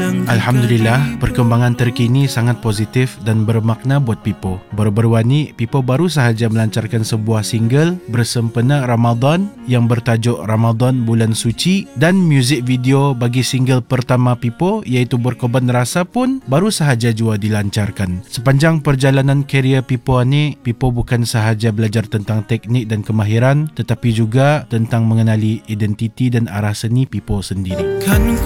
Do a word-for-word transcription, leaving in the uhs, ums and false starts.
Alhamdulillah, perkembangan terkini sangat positif dan bermakna buat Pipo. Baru-baru ini, Pipo baru sahaja melancarkan sebuah single bersempena Ramadan yang bertajuk Ramadan Bulan Suci, dan muzik video bagi single pertama Pipo iaitu Berkorban Rasa pun baru sahaja jua dilancarkan. Sepanjang perjalanan karier Pipo ni, Pipo bukan sahaja belajar tentang teknik dan kemahiran, tetapi juga tentang mengenali identiti dan arah seni Pipo sendiri. Kan